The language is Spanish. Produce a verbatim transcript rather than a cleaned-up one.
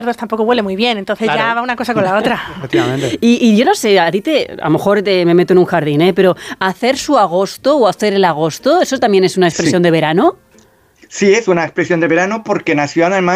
tampoco huele muy bien, entonces Claro. ya va una cosa con la otra. Efectivamente. Y, y yo no sé, a ti te, a lo mejor te, me meto en un jardín, ¿eh? Pero hacer su agosto o hacer el agosto, ¿eso también es una expresión Sí. de verano? Sí, es una expresión de verano porque nació además